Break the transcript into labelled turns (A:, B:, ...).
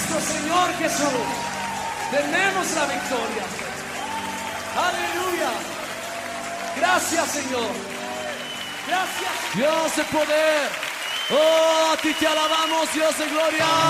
A: nuestro Señor Jesús. Tenemos la victoria. Aleluya. Gracias, Señor. Gracias.
B: Dios de poder. Oh, a ti te alabamos, Dios de gloria.